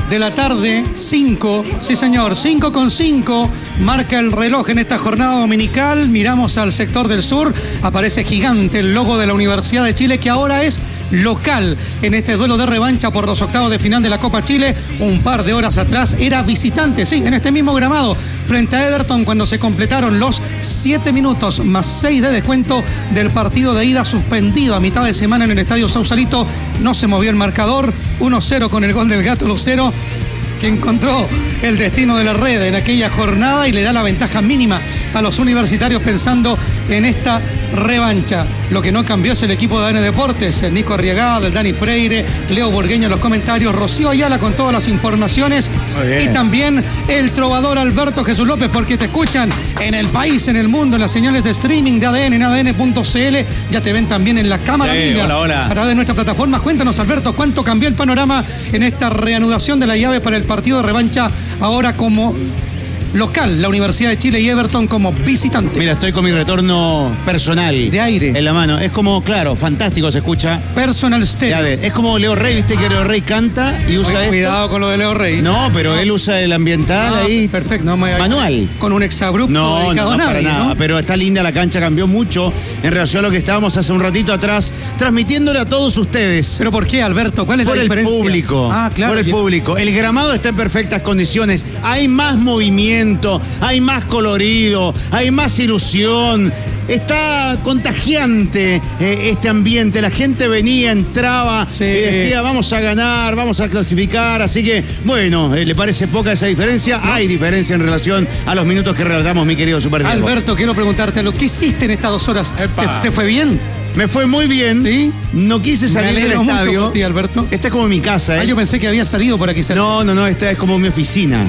de la tarde, 5, sí señor, 5:05, marca el reloj en esta jornada dominical. Miramos al sector del sur, aparece gigante el logo de la Universidad de Chile, que ahora es local en este duelo de revancha por los octavos de final de la Copa Chile. Un par de horas atrás era visitante, sí, en este mismo gramado, frente a Everton, cuando se completaron los 7 minutos más 6 de descuento del partido de ida suspendido a mitad de semana en el Estadio Sausalito. No se movió el marcador, 1-0 con el gol del Gato Lucero, que encontró el destino de la red en aquella jornada y le da la ventaja mínima a los universitarios pensando en esta revancha. Lo que no cambió es el equipo de ADN Deportes, el Nico Arriagada, el Dani Freire, Leo Burgueño en los comentarios, Rocío Ayala con todas las informaciones y también el trovador Alberto Jesús López, porque te escuchan en el país, en el mundo, en las señales de streaming de ADN, en ADN.cl, ya te ven también en la cámara hola. a través de nuestras plataformas. Cuéntanos, Alberto, ¿cuánto cambió el panorama en esta reanudación de la llave para el partido de revancha ahora como local, la Universidad de Chile, y Everton como visitante? Mira, estoy con mi retorno personal. De aire. En la mano. Es como, claro, fantástico se escucha. Personal stereo. Es como Leo Rey, viste que Leo Rey canta y usa esto. Cuidado con lo de Leo Rey. No, pero él usa el ambiental ahí. Perfecto. No me manual. Con un exabrupto no, dedicado a nadie, para nada. ¿no? Pero está linda la cancha, cambió mucho en relación a lo que estábamos hace un ratito atrás, transmitiéndole a todos ustedes. ¿Pero por qué, Alberto? ¿Cuál es la diferencia? Por el público. Claro. Por el público. El gramado está en perfectas condiciones. Hay más movimiento, hay más colorido, hay más ilusión. Está contagiante este ambiente. La gente venía, entraba y decía, vamos a ganar, vamos a clasificar. Así que, bueno, ¿le parece poca esa diferencia? ¿No? Hay diferencia en relación a los minutos que relatamos, mi querido Super Diego. Alberto, quiero preguntarte, ¿lo que hiciste en estas 2 horas? ¿Te fue bien? Me fue muy bien. ¿Sí? No quise salir del estadio. Mucho, Alberto. Esta es como mi casa, yo pensé que había salido por aquí. No, esta es como mi oficina.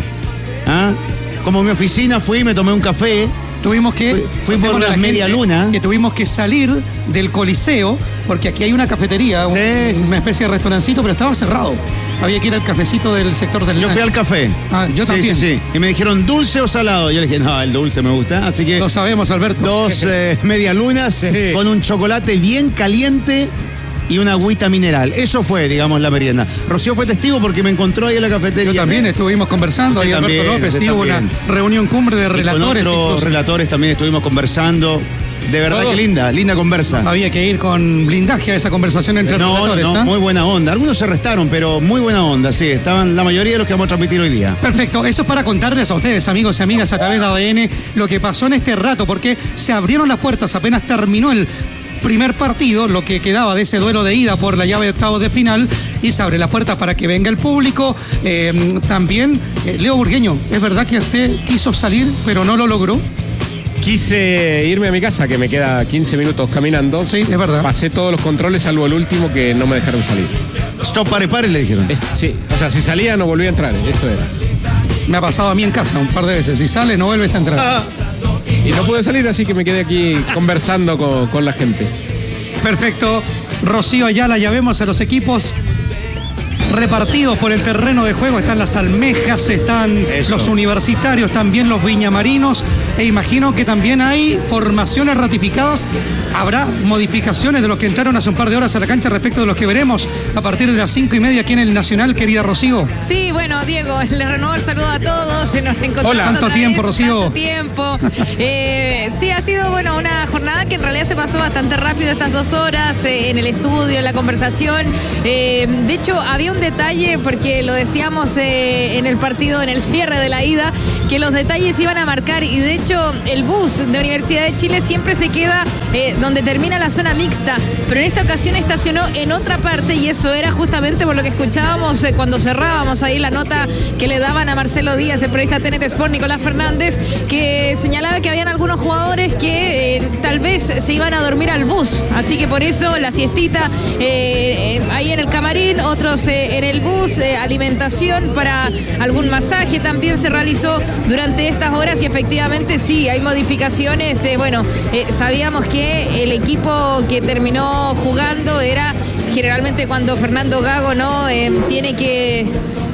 Como mi oficina fui, me tomé un café. Tuvimos que... Fui por las media luna. Que tuvimos que salir del Coliseo, porque aquí hay una cafetería, una especie de restaurancito, pero estaba cerrado. Había que ir al cafecito del sector del... Yo fui al café. Yo también. Sí. Y me dijeron, ¿dulce o salado? Yo le dije, no, el dulce me gusta. Así que... Lo sabemos, Alberto. 2 medialunas con un chocolate bien caliente y una agüita mineral. Eso fue, digamos, la merienda. Rocío fue testigo porque me encontró ahí en la cafetería. Yo también estuvimos conversando. Ahí Alberto López, hubo una reunión cumbre de relatores. Con otros relatores también estuvimos conversando. De verdad que linda conversa. Había que ir con blindaje a esa conversación entre relatores. No, muy buena onda. Algunos se restaron, pero muy buena onda, sí. Estaban la mayoría de los que vamos a transmitir hoy día. Perfecto, eso es para contarles a ustedes, amigos y amigas, a través de ADN, lo que pasó en este rato, porque se abrieron las puertas, apenas terminó el primer partido, lo que quedaba de ese duelo de ida por la llave de octavos de final, y se abre las puertas para que venga el público. También, Leo Burgueño, ¿es verdad que usted quiso salir, pero no lo logró? Quise irme a mi casa, que me queda 15 minutos caminando. Sí, es verdad. Pasé todos los controles, salvo el último, que no me dejaron salir. Stop, pare, le dijeron. Sí, o sea, si salía no volvía a entrar, eso era. Me ha pasado a mí en casa un par de veces. Si sales, no vuelves a entrar. Y no pude salir, así que me quedé aquí conversando con la gente. Perfecto. Rocío Ayala, ya vemos a los equipos repartidos por el terreno de juego. Están las almejas, están los universitarios, también los viñamarinos, e imagino que también hay formaciones ratificadas. Habrá modificaciones de los que entraron hace un par de horas a la cancha respecto de los que veremos a partir de las 5:30 aquí en el Nacional, querida Rocío. Sí, bueno, Diego, les renuevo el saludo a todos. Se nos encontramos. Hola, ¿cuánto tiempo, Rocío? ¿Cuánto tiempo? Sí, ha sido, una jornada que en realidad se pasó bastante rápido, estas 2 horas en el estudio, en la conversación. De hecho, había un detalle, porque lo decíamos en el partido, en el cierre de la ida, que los detalles iban a marcar, y de hecho el bus de Universidad de Chile siempre se queda donde termina la zona mixta, pero en esta ocasión estacionó en otra parte, y eso era justamente por lo que escuchábamos cuando cerrábamos ahí la nota que le daban a Marcelo Díaz, el periodista de TNT Sport, Nicolás Fernández, que señalaba que habían algunos jugadores que tal vez se iban a dormir al bus, así que por eso la siestita ahí en el camarín, otros en el bus, alimentación para algún masaje también se realizó durante estas horas, y efectivamente sí, hay modificaciones. Sabíamos que el equipo que terminó jugando era generalmente cuando Fernando Gago tiene que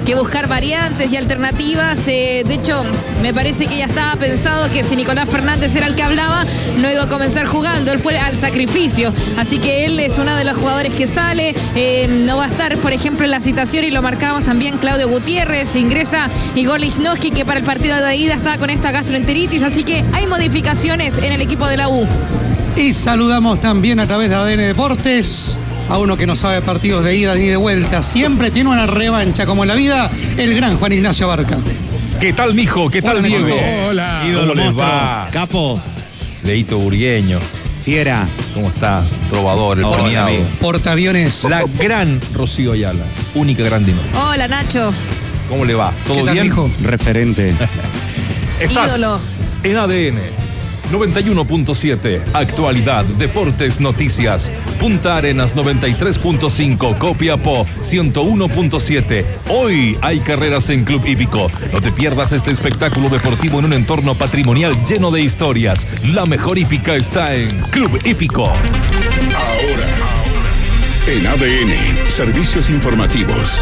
que buscar variantes y alternativas. De hecho, me parece que ya estaba pensado que si Nicolás Fernández era el que hablaba, no iba a comenzar jugando, él fue al sacrificio. Así que él es uno de los jugadores que sale. No va a estar, por ejemplo, en la citación, y lo marcamos también Claudio Gutiérrez. Ingresa Igor Lichnowsky, que para el partido de ida estaba con esta gastroenteritis. Así que hay modificaciones en el equipo de la U. Y saludamos también a través de ADN Deportes a uno que no sabe partidos de ida ni de vuelta. Siempre tiene una revancha, como en la vida, el gran Juan Ignacio Barca. ¿Qué tal, mijo? ¿Qué tal, Diego? Hola. Ídolo, ¿Cómo les monstruo, va? capo, Leito Burgueño. fiera. ¿Cómo está? Trovador, el Hola, premiado. amigo. Portaaviones. La gran Rocío Ayala. Única gran dino. Hola, Nacho. ¿Cómo le va? ¿Todo ¿Qué tal, bien? hijo? Referente. Estás Ídolo. en ADN 91.7, actualidad, deportes, noticias. Punta Arenas 93.5, Copiapó 101.7. Hoy hay carreras en Club Hípico. No te pierdas este espectáculo deportivo en un entorno patrimonial lleno de historias. La mejor hípica está en Club Hípico. Ahora, en ADN, servicios informativos.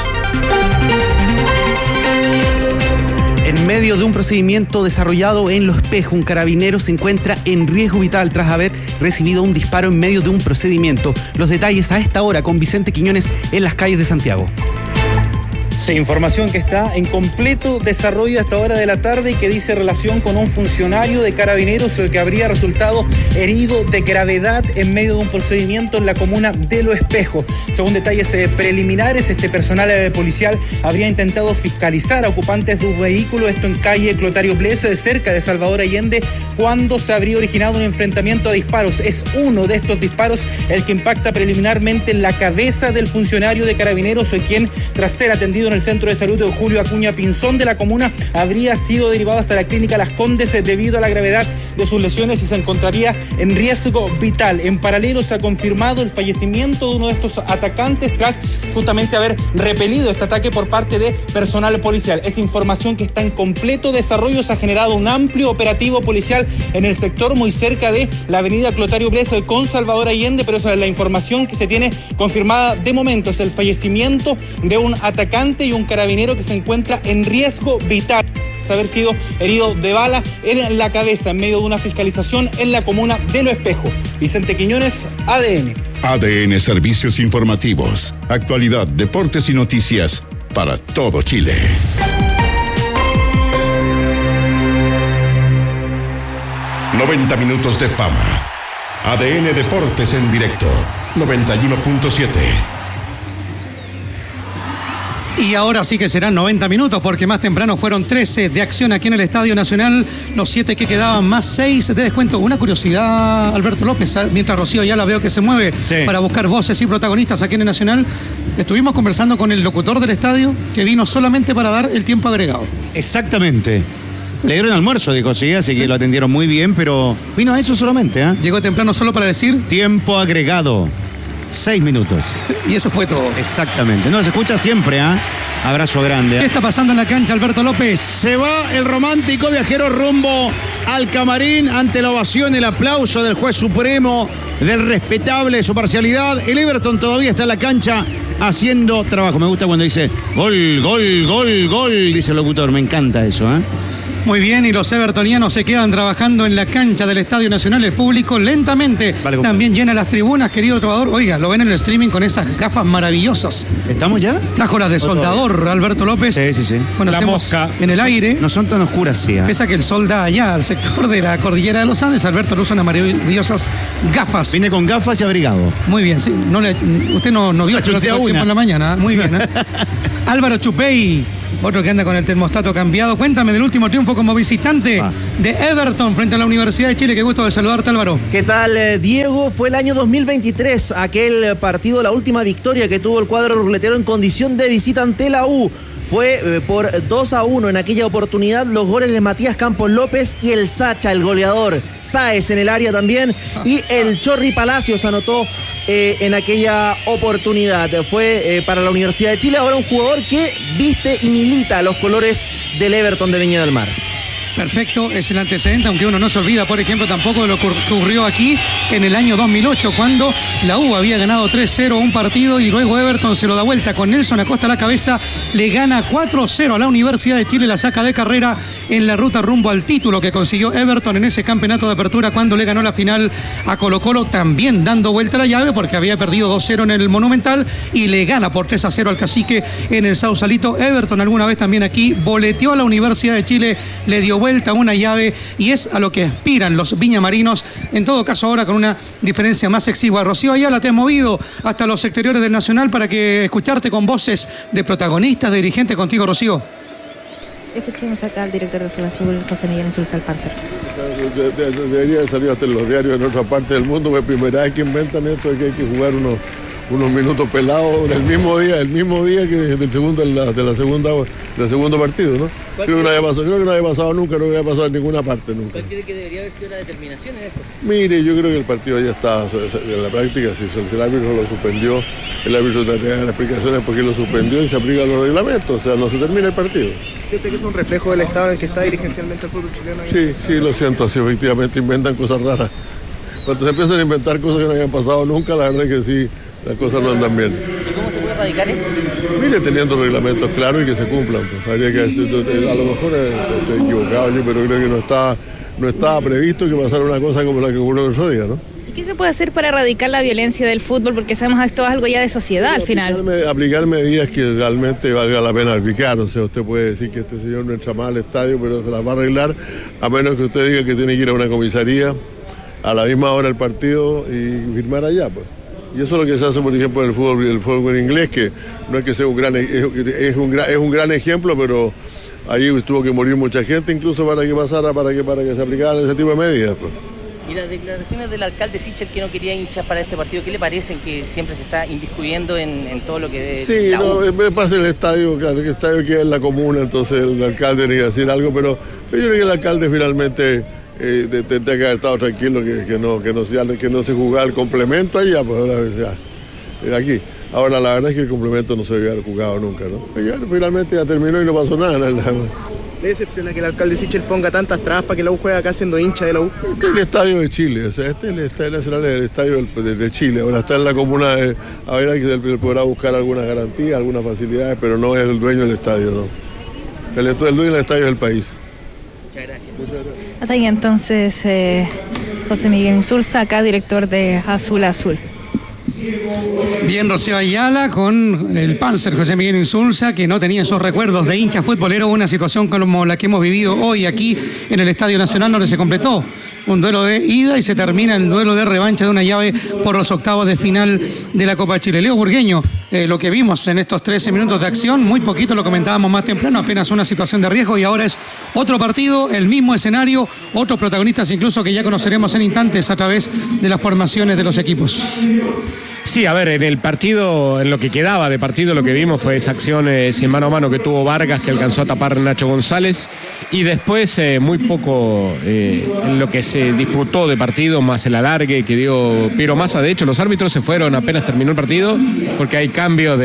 En medio de un procedimiento desarrollado en Lo Espejo, un carabinero se encuentra en riesgo vital tras haber recibido un disparo en medio de un procedimiento. Los detalles a esta hora con Vicente Quiñones en las calles de Santiago. Sí, información que está en completo desarrollo a esta hora de la tarde y que dice relación con un funcionario de Carabineros que habría resultado herido de gravedad en medio de un procedimiento en la comuna de Lo Espejo. Según detalles preliminares, este personal policial habría intentado fiscalizar a ocupantes de un vehículo, esto en calle Clotario Bles, cerca de Salvador Allende, cuando se habría originado un enfrentamiento a disparos. Es uno de estos disparos el que impacta preliminarmente en la cabeza del funcionario de Carabineros, quien, tras ser atendido en el centro de salud de Julio Acuña Pinzón de la comuna, habría sido derivado hasta la clínica Las Condes debido a la gravedad de sus lesiones y se encontraría en riesgo vital. En paralelo se ha confirmado el fallecimiento de uno de estos atacantes tras justamente haber repelido este ataque por parte de personal policial. Es información que está en completo desarrollo. Se ha generado un amplio operativo policial en el sector muy cerca de la avenida Clotario Bles con Salvador Allende, pero esa es la información que se tiene confirmada de momento. Es el fallecimiento de un atacante y un carabinero que se encuentra en riesgo vital tras haber sido herido de bala en la cabeza en medio de una fiscalización en la comuna de Lo Espejo. Vicente Quiñones, ADN. ADN Servicios Informativos. Actualidad, deportes y noticias para todo Chile. ...90 minutos de fama. ADN Deportes en directo. 91.7. Y ahora sí que serán 90 minutos, porque más temprano fueron 13 de acción aquí en el Estadio Nacional, los 7 que quedaban más 6 de descuento. Una curiosidad, Alberto López, mientras Rocío ya la veo que se mueve para buscar voces y protagonistas aquí en el Nacional. Estuvimos conversando con el locutor del estadio, que vino solamente para dar el tiempo agregado. Exactamente. Le dieron almuerzo, dijo, sí, así que lo atendieron muy bien, pero vino a eso solamente, ¿eh? Llegó temprano solo para decir... Tiempo agregado. 6 minutos. Y eso fue todo. Exactamente. No, se escucha siempre, ¿ah? Abrazo grande. ¿Qué está pasando en la cancha, Alberto López? Se va el romántico viajero rumbo al camarín ante la ovación, el aplauso del juez supremo, del respetable, su parcialidad. El Everton todavía está en la cancha haciendo trabajo. Me gusta cuando dice gol, gol, gol, gol, dice el locutor. Me encanta eso, ¿eh? Muy bien, y los evertonianos se quedan trabajando en la cancha del Estadio Nacional. El público lentamente también llena las tribunas, querido trovador. Oiga, lo ven en el streaming con esas gafas maravillosas. ¿Estamos ya? Trajo las de soldador, Alberto López. Sí. Bueno, La mosca. En el aire. No son tan oscuras, sí. Pese a que el sol da allá al sector de la cordillera de los Andes, Alberto le usa unas maravillosas gafas. Vine con gafas y abrigado. Muy bien, sí. Usted no vio que no tengo tiempo en la mañana. Muy bien, ¿eh? Álvaro Chupey, otro que anda con el termostato cambiado. Cuéntame del último triunfo como visitante de Everton frente a la Universidad de Chile. Qué gusto de saludarte, Álvaro. ¿Qué tal, Diego? Fue el año 2023, aquel partido, la última victoria que tuvo el cuadro ruletero en condición de visita ante la U. Fue por 2-1 en aquella oportunidad, los goles de Matías Campos López y el Sacha, el goleador. Sáez en el área también, y el Chorri Palacios anotó en aquella oportunidad. Fue para la Universidad de Chile, ahora un jugador que viste y milita los colores del Everton de Viña del Mar. Perfecto, es el antecedente, aunque uno no se olvida, por ejemplo, tampoco de lo que ocurrió aquí en el año 2008, cuando la U había ganado 3-0 un partido y luego Everton se lo da vuelta con Nelson Acosta a la cabeza, le gana 4-0 a la Universidad de Chile, la saca de carrera en la ruta rumbo al título que consiguió Everton en ese campeonato de apertura cuando le ganó la final a Colo-Colo, también dando vuelta la llave porque había perdido 2-0 en el Monumental y le gana por 3-0 al Cacique en el Sausalito. Everton alguna vez también aquí boleteó a la Universidad de Chile, le dio vuelta una llave y es a lo que aspiran los viñamarinos, en todo caso ahora con una diferencia más exigua. Rocío Ayala, te has movido hasta los exteriores del Nacional para que escucharte con voces de protagonistas, de dirigentes. Contigo, Rocío. Escuchemos acá al director de Azul Azul, José Miguel Insulza, el Panzer. Debería de salir hasta en los diarios en otra parte del mundo, es primera vez que inventan esto de que hay que jugar unos minutos pelados el mismo día que del segundo partido, ¿no? Creo que no había pasado nunca, no había pasado en ninguna parte nunca. ¿Cuál cree que debería haber sido la determinación en esto? Mire, yo creo que el partido ya está en la práctica, si el árbitro lo suspendió, el árbitro tendría que dar explicaciones por qué lo suspendió y se aplican los reglamentos, o sea, no se termina el partido. ¿Siente que es un reflejo del estado en el que está dirigencialmente el fútbol chileno? Sí, lo siento, así efectivamente inventan cosas raras. Cuando se empiezan a inventar cosas que no habían pasado nunca, la verdad es que sí, las cosas no andan bien. ¿Y cómo se puede erradicar esto? Mire, teniendo reglamentos claros y que se cumplan. Pues. Habría que, a lo mejor estoy equivocado yo, pero creo que no estaba previsto que pasara una cosa como la que ocurrió el otro día, ¿no? ¿Y qué se puede hacer para erradicar la violencia del fútbol? Porque sabemos que esto es algo ya de sociedad al final. Aplicar medidas que realmente valga la pena aplicar. O sea, usted puede decir que este señor no entra más al estadio, pero se las va a arreglar, a menos que usted diga que tiene que ir a una comisaría a la misma hora del partido y firmar allá, pues. Y eso es lo que se hace, por ejemplo, en el fútbol inglés, que no es que sea es un gran ejemplo, pero ahí tuvo que morir mucha gente, incluso para que pasara, para que se aplicaran ese tipo de medidas, pues. Y las declaraciones del alcalde Sichel, que no quería hinchas para este partido, ¿qué le parecen que siempre se está inmiscuyendo en todo lo que es? Sí, me pasa el estadio, claro, que el estadio queda en la comuna, entonces el alcalde tiene que decir algo, pero yo creo que el alcalde finalmente tendría que haber estado tranquilo, que no se jugaba el complemento allá, pues ahora ya, aquí. Ahora la verdad es que el complemento no se había jugado nunca, ¿no? Y ya, finalmente ya terminó y no pasó nada. ¿Le decepciona que el alcalde Sichel ponga tantas trabas para que la U juegue acá siendo hincha de la U? Este es el estadio de Chile, o sea, este es el estadio nacional, el estadio de Chile. Ahora está en la comuna, a ver, que podrá buscar algunas garantías, algunas facilidades, pero no es el dueño del estadio, ¿no? El dueño del estadio es el país. Muchas gracias. Hasta ahí entonces José Miguel Insulza, acá director de Azul Azul. Bien, Rocío Ayala con el Panzer José Miguel Insulza, que no tenía esos recuerdos de hincha futbolero, una situación como la que hemos vivido hoy aquí en el Estadio Nacional, donde se completó un duelo de ida y se termina el duelo de revancha de una llave por los octavos de final de la Copa Chile. Leo Burgueño, lo que vimos en estos 13 minutos de acción, muy poquito lo comentábamos más temprano, apenas una situación de riesgo y ahora es otro partido, el mismo escenario, otros protagonistas incluso que ya conoceremos en instantes a través de las formaciones de los equipos. Sí, a ver, en el partido, en lo que quedaba de partido, lo que vimos fue esa acción sin mano a mano que tuvo Vargas, que alcanzó a tapar Nacho González, y después muy poco en lo que se disputó de partido, más el alargue que dio Piero Massa. De hecho, los árbitros se fueron apenas terminó el partido, porque hay cambio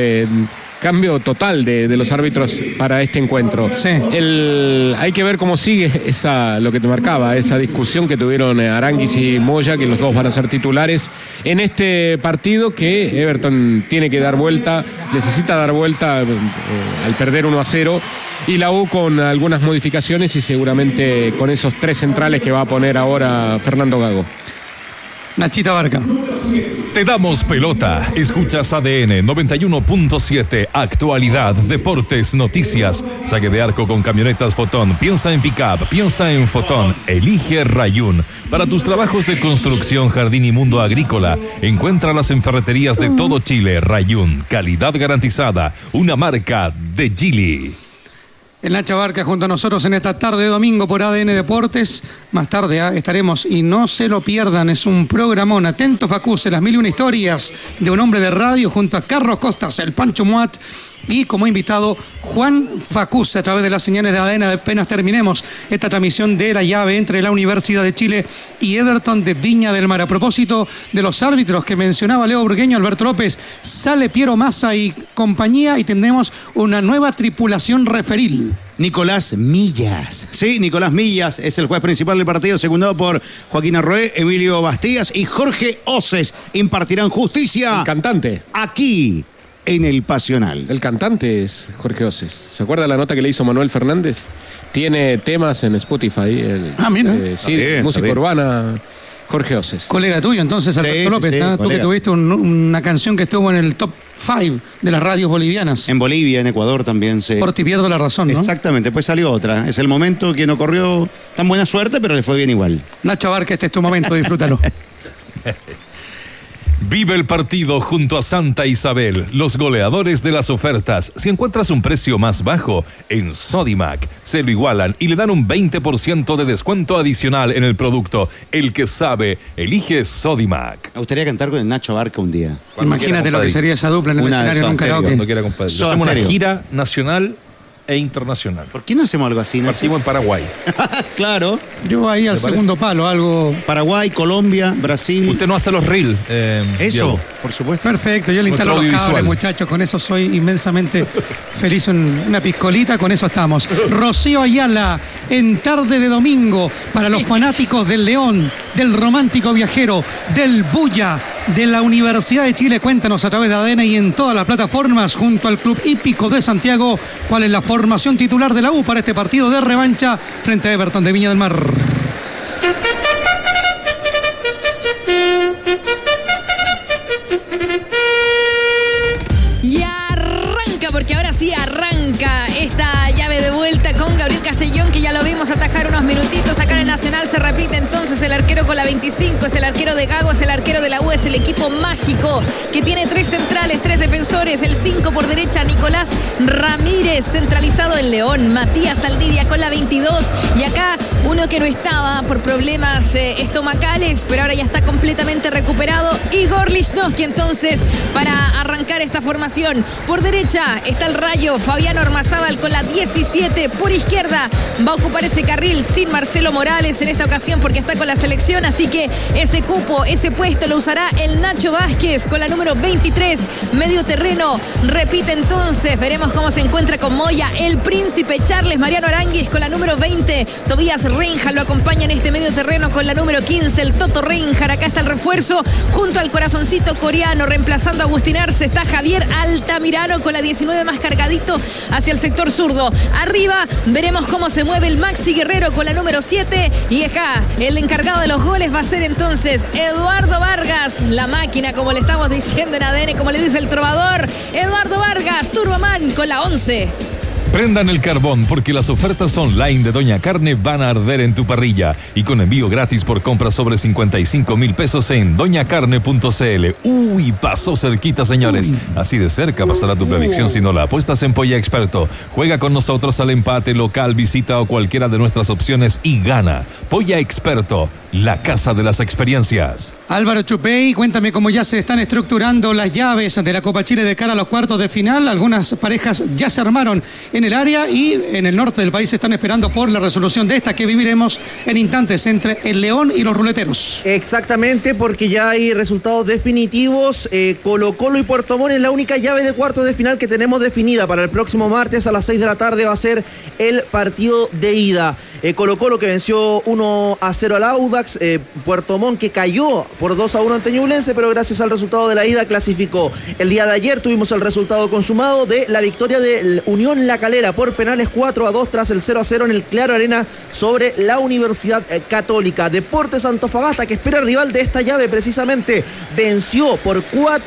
total de los árbitros para este encuentro. Sí. Hay que ver cómo sigue lo que te marcaba, esa discusión que tuvieron Aránguiz y Moya, que los dos van a ser titulares en este partido que Everton tiene que dar vuelta, necesita dar vuelta al perder 1-0, y la U con algunas modificaciones y seguramente con esos 3 centrales que va a poner ahora Fernando Gago. Nachita Barca. Te damos pelota. Escuchas ADN 91.7. Actualidad, deportes, noticias. Saque de arco con camionetas Fotón. Piensa en pick-up, piensa en Fotón. Elige Rayún. Para tus trabajos de construcción, jardín y mundo agrícola, encuéntralas en ferreterías de todo Chile. Rayún, calidad garantizada. Una marca de Geely. El Nacha Barca junto a nosotros en esta tarde de domingo por ADN Deportes. Más tarde estaremos y no se lo pierdan, es un programón. Atento Facuse, las 1001 historias de un hombre de radio junto a Carlos Costas, el Pancho Muat y como invitado Juan Facuse a través de las señales de ADN. Apenas terminemos esta transmisión de la llave entre la Universidad de Chile y Everton de Viña del Mar. A propósito de los árbitros que mencionaba Leo Burgueño, Alberto López, sale Piero Massa y compañía y tendremos una nueva tripulación referil. Nicolás Millas. Sí, Nicolás Millas es el juez principal del partido, secundado por Joaquín Arroé, Emilio Bastías y Jorge Oces. Impartirán justicia. El cantante. Aquí, en el Pasional. El cantante es Jorge Oces. ¿Se acuerda la nota que le hizo Manuel Fernández? Tiene temas en Spotify. Mira. Sí, bien, música urbana. Jorge Oces. Colega tuyo, entonces, Alberto López, sí, tú que tuviste una canción que estuvo en el top 5 de las radios bolivianas. En Bolivia, en Ecuador también se... Por ti pierdo la razón, ¿no? Exactamente, pues salió otra. Es el momento que no corrió tan buena suerte, pero le fue bien igual. Nacho Barca, este es tu momento, disfrútalo. Vive el partido junto a Santa Isabel, los goleadores de las ofertas. Si encuentras un precio más bajo, en Sodimac se lo igualan y le dan un 20% de descuento adicional en el producto. El que sabe, elige Sodimac. Me gustaría cantar con el Nacho Barca un día. Imagínate lo que sería esa dupla en el escenario en un karaoke. Cuando quiera, compadre. Hacemos una gira nacional e internacional. ¿Por qué no hacemos algo así, Nacho? Partimos en Paraguay. Claro. Yo ahí al segundo palo, algo... Paraguay, Colombia, Brasil. Usted no hace los reels. Eso, Diego. por supuesto. Perfecto, yo le instalo los cables, muchachos. Con eso soy inmensamente feliz. Una piscolita, con eso estamos. Rocío Ayala, en tarde de domingo, para los fanáticos del León, del romántico viajero, del Bulla, de la Universidad de Chile. Cuéntanos a través de ADN y en todas las plataformas, junto al Club Hípico de Santiago, cuál es la formación titular de la U para este partido de revancha frente a Everton de Viña del Mar. Y arranca, porque ahora sí arranca esta llave de vuelta con Gabriel Castellón, que ya lo vimos atajar unos minutitos acá en el Nacional. Se repite entonces el arquero con la 25, es el arquero de Gago, es el arquero de la U, es el equipo mágico que tiene 3 centrales, 3 defensores, el 5 por derecha, Nicolás Ramírez, centralizado en León, Matías Saldivia con la 22, y acá uno que no estaba por problemas estomacales, pero ahora ya está completamente recuperado, Igor Lichnowsky, entonces, para arrancar esta formación. Por derecha está el Rayo, Fabiano Ormazábal con la 17, por izquierda va a ocupar ese carril sin Marcelo Morales en esta ocasión porque está con la selección, así que ese cupo, ese puesto lo usará el Nacho Vázquez con la número 23, medio terreno, repite entonces, veremos cómo se encuentra con Moya, el Príncipe Charles, Mariano Aránguiz con la número 20, Tobías Reinjar lo acompaña en este medio terreno con la número 15, el Toto Reinjar, acá está el refuerzo, junto al corazoncito coreano, reemplazando a Agustín Arce, está Javier Altamirano con la 19 más cargadito hacia el sector zurdo. Arriba veremos cómo se mueve el Maxi Guerrero con la número 7 y acá el encargado de los goles va a ser entonces Eduardo Vargas, la máquina, como le estamos diciendo en ADN, como le dice el trovador, Eduardo Vargas, Turboman con la 11. Prendan el carbón porque las ofertas online de Doña Carne van a arder en tu parrilla y con envío gratis por compras sobre 55,000 pesos en doñacarne.cl. Uy, pasó cerquita, señores. Así de cerca pasará tu predicción si no la apuestas en Polla Experto. Juega con nosotros al empate, local, visita o cualquiera de nuestras opciones y gana. Polla Experto, la casa de las experiencias. Álvaro Chupey, cuéntame cómo ya se están estructurando las llaves de la Copa Chile de cara a los cuartos de final. Algunas parejas ya se armaron en el área y en el norte del país están esperando por la resolución de esta que viviremos en instantes entre el León y los ruleteros. Exactamente, porque ya hay resultados definitivos. Colo-Colo y Puerto Montt es la única llave de cuartos de final que tenemos definida. Para el próximo martes a las 6 de la tarde va a ser el partido de ida. Colo-Colo que venció 1-0 al Audax, Puerto Montt que cayó por 2-1 ante Ñublense, pero gracias al resultado de la ida clasificó. El día de ayer tuvimos el resultado consumado de la victoria de Unión La Calera por penales 4-2 tras el 0-0 en el Claro Arena sobre la Universidad Católica. Deportes Antofagasta, que espera rival de esta llave precisamente, venció por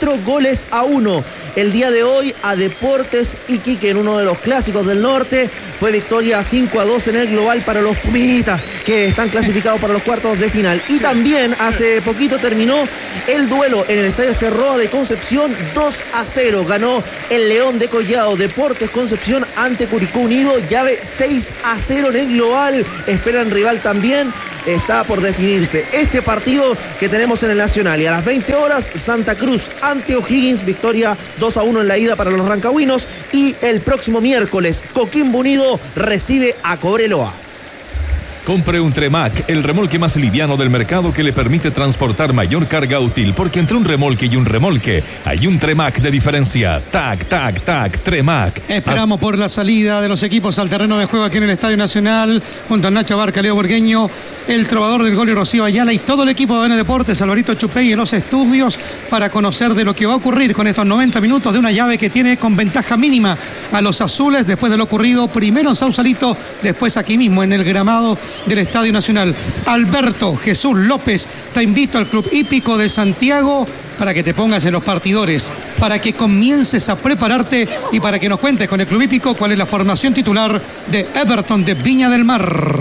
4-1 el día de hoy a Deportes Iquique en uno de los clásicos del norte. Fue victoria 5-2 en el global para los Pumitas, que están clasificados para los cuartos de final. Y también hace poquito terminó el duelo en el Estadio Esterroa de Concepción. 2-0 ganó el León de Collado Deportes Concepción ante Curicó Unido. Llave 6-0 en el global. Esperan rival también. Está por definirse este partido que tenemos en el Nacional. Y a las 20 horas, Santa Cruz ante O'Higgins. Victoria 2-1 en la ida para los rancagüinos. Y el próximo miércoles, Coquimbo Unido recibe a Cobreloa. Compre un Tremac, el remolque más liviano del mercado que le permite transportar mayor carga útil, porque entre un remolque y un remolque hay un Tremac de diferencia. Tac, tac, tac, Tremac. Esperamos por la salida de los equipos al terreno de juego aquí en el Estadio Nacional, junto a Nacho Barca, Leo Burgueño, el trovador del gol y Rocío Ayala y todo el equipo de ADN Deportes, Alvarito Chupey en los estudios, para conocer de lo que va a ocurrir con estos 90 minutos de una llave que tiene con ventaja mínima a los azules después de lo ocurrido primero en Sausalito, después aquí mismo en el gramado del Estadio Nacional. Alberto Jesús López, te invito al Club Hípico de Santiago para que te pongas en los partidores, para que comiences a prepararte y para que nos cuentes con el Club Hípico cuál es la formación titular de Everton de Viña del Mar.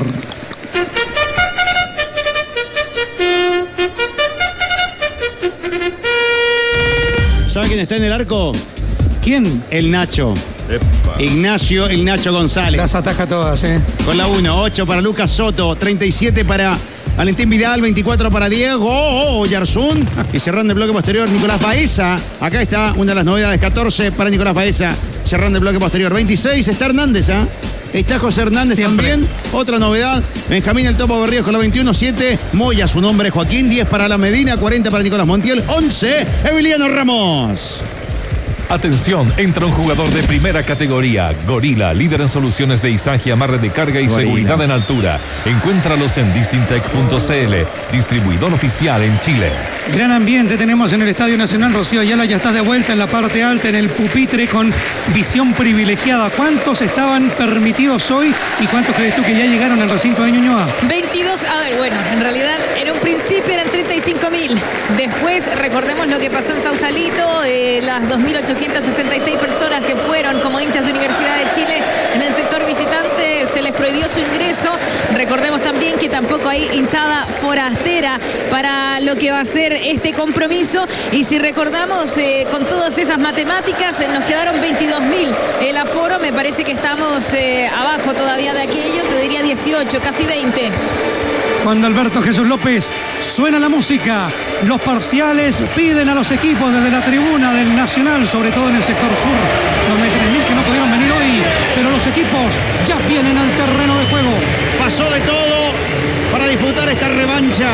¿Sabe quién está en el arco? ¿Quién? El Nacho. Epa. Ignacio, el Nacho González. Las ataja todas, Con la 1, 8 para Lucas Soto, 37 para Valentín Vidal, 24 para Diego Yarzún. Y cerrando el bloque posterior, Nicolás Baeza. Acá está una de las novedades, 14 para Nicolás Baeza. Cerrando el bloque posterior, 26 está Hernández, Está José Hernández siempre. También. Otra novedad, Benjamín el Topo Berríos con la 21, 7 Moya, su nombre Joaquín, 10 para La Medina, 40 para Nicolás Montiel, 11 Emiliano Ramos. Atención, entra un jugador de primera categoría, Gorila, líder en soluciones de izaje, amarre de carga y Gorila. seguridad en altura. Encuéntralos en distintec.cl, distribuidor oficial en Chile. Gran ambiente tenemos en el Estadio Nacional. Rocío Ayala ya está de vuelta en la parte alta, en el pupitre, con visión privilegiada. ¿Cuántos estaban permitidos hoy y cuántos crees tú que ya llegaron al recinto de Ñuñoa? 22, a ver, bueno, en realidad en un principio eran 35.000. Después, recordemos lo que pasó en Sausalito, las 2.866 personas que fueron como hinchas de Universidad de Chile en el sector visitante, se les prohibió su ingreso. Recordemos también que tampoco hay hinchada forastera para lo que va a ser este compromiso. Y si recordamos, con todas esas matemáticas, nos quedaron 22.000. El aforo, me parece que estamos abajo todavía de aquello, te diría 18, casi 20. Cuando Alberto Jesús López suena la música, los parciales piden a los equipos desde la tribuna del Nacional, sobre todo en el sector sur, donde hay 3.000 que no pudieron venir hoy, pero los equipos ya vienen al terreno de juego. Pasó de todo para disputar esta revancha.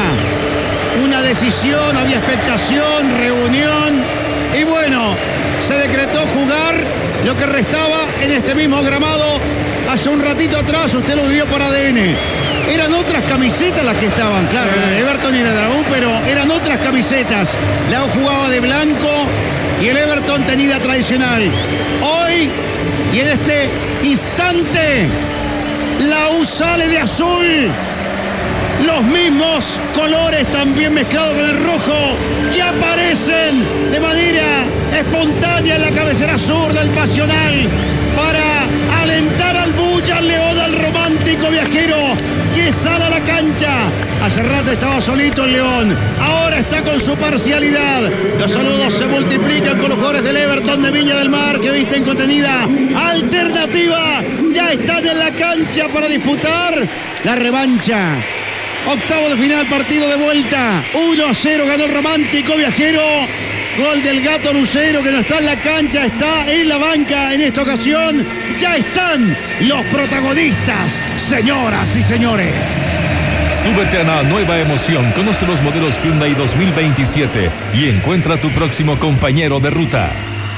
Una decisión, había expectación, reunión y bueno, se decretó jugar lo que restaba en este mismo gramado. Hace un ratito atrás, usted lo vivió por ADN. Eran otras camisetas las que estaban, claro, la de Everton y la de la U, pero eran otras camisetas. La U jugaba de blanco y el Everton tenía tradicional. Hoy y en este instante, la U sale de azul. Los mismos colores también mezclados con el rojo que aparecen de manera espontánea en la cabecera sur del Pasional para alentar al Bulla, al León, al romántico viajero que sale a la cancha. Hace rato estaba solito el León, ahora está con su parcialidad. Los saludos se multiplican con los jugadores del Everton de Viña del Mar que visten contenida alternativa. Ya están en la cancha para disputar la revancha. Octavo de final, partido de vuelta. 1-0 ganó el romántico viajero. Gol del Gato Lucero, que no está en la cancha, está en la banca en esta ocasión. Ya están los protagonistas, señoras y señores. Súbete a una nueva emoción, conoce los modelos Hyundai 2027 y encuentra tu próximo compañero de ruta.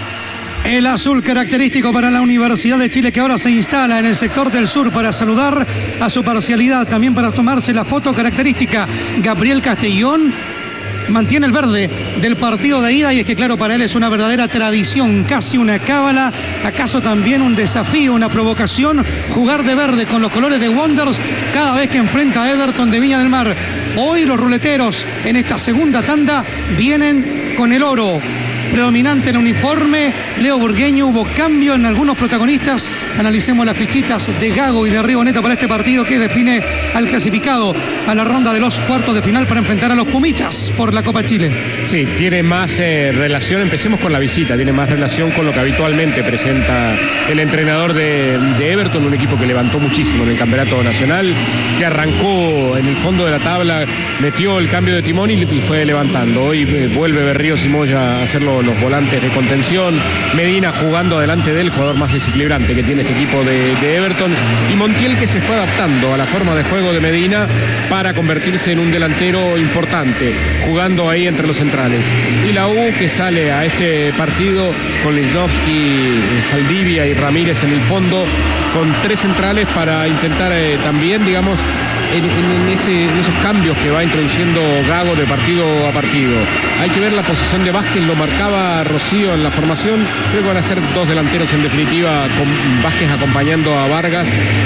El azul característico para la Universidad de Chile, que ahora se instala en el sector del sur para saludar a su parcialidad, también para tomarse la foto característica. Gabriel Castellón mantiene el verde del partido de ida y es que claro, para él es una verdadera tradición, casi una cábala, acaso también un desafío, una provocación, jugar de verde con los colores de Wanderers cada vez que enfrenta a Everton de Viña del Mar. Hoy los ruleteros en esta segunda tanda vienen con el oro predominante en el uniforme. Leo Burgueño, hubo cambio en algunos protagonistas Analicemos las fichitas de Gago y de Riboneta para este partido que define al clasificado a la ronda de los cuartos de final para enfrentar a los Pumitas por la Copa Chile. Sí, tiene más relación, empecemos con la visita, tiene más relación con lo que habitualmente presenta el entrenador de Everton, un equipo que levantó muchísimo en el campeonato nacional, que arrancó en el fondo de la tabla, metió el cambio de timón y fue levantando. Hoy vuelve Berríos y Moya a hacer los volantes de contención, Medina jugando adelante del jugador más desequilibrante que tiene este equipo de Everton, y Montiel, que se fue adaptando a la forma de juego de Medina para convertirse en un delantero importante, jugando ahí entre los centrales. Y la U, que sale a este partido con Lichnowsky, Saldivia y Ramírez en el fondo, con 3 centrales para intentar también, digamos, en esos cambios que va introduciendo Gago de partido a partido. Hay que ver la posición de Vázquez, lo marcaba Rocío en la formación. Creo que van a ser 2 delanteros en definitiva, con Vázquez acompañando a Vargas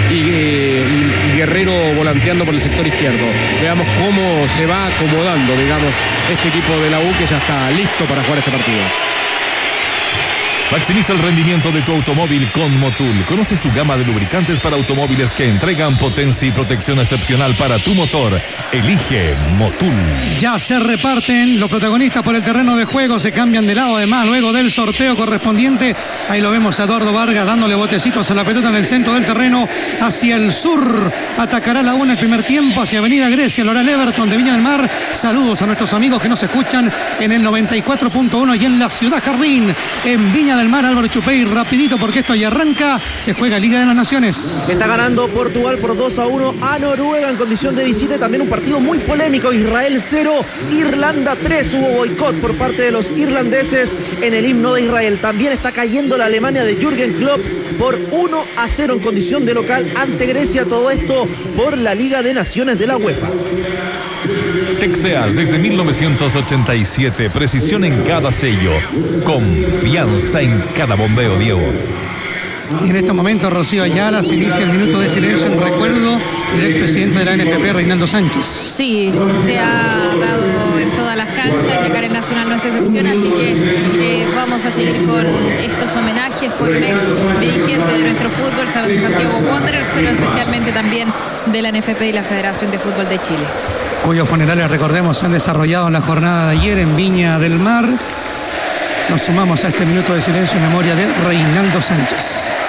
y Guerrero volanteando por el sector izquierdo. Veamos cómo se va acomodando, digamos, este equipo de la U, que ya está listo para jugar este partido. Maximiza el rendimiento de tu automóvil con Motul. Conoce su gama de lubricantes para automóviles que entregan potencia y protección excepcional para tu motor. Elige Motul. Ya se reparten los protagonistas por el terreno de juego, se cambian de lado además luego del sorteo correspondiente. Ahí lo vemos a Eduardo Vargas dándole botecitos a la pelota en el centro del terreno hacia el sur. Atacará la U en el primer tiempo hacia Avenida Grecia, Loral Everton de Viña del Mar. Saludos a nuestros amigos que nos escuchan en el 94.1 y en la Ciudad Jardín, en Viña del Mar. Álvaro Chupey, rapidito porque esto ya arranca. Se juega Liga de las Naciones. Está ganando Portugal por 2-1 a Noruega en condición de visita. También un partido muy polémico. Israel 0, Irlanda 3. Hubo boicot por parte de los irlandeses en el himno de Israel. También está cayendo la Alemania de Jürgen Klopp por 1-0 en condición de local ante Grecia. Todo esto por la Liga de Naciones de la UEFA. Texeal desde 1987, precisión en cada sello, confianza en cada bombeo, Diego. Y en estos momentos, Rocío Ayala, se inicia el minuto de silencio en recuerdo del expresidente de la NFP, Reinaldo Sánchez. Sí, se ha dado en todas las canchas y acá en el Nacional no es excepción, así que vamos a seguir con estos homenajes por un ex dirigente de nuestro fútbol, Santiago Wanderers, pero especialmente también de la NFP y la Federación de Fútbol de Chile. Cuyos funerales, recordemos, se han desarrollado en la jornada de ayer en Viña del Mar. Nos sumamos a este minuto de silencio en memoria de Reinaldo Sánchez.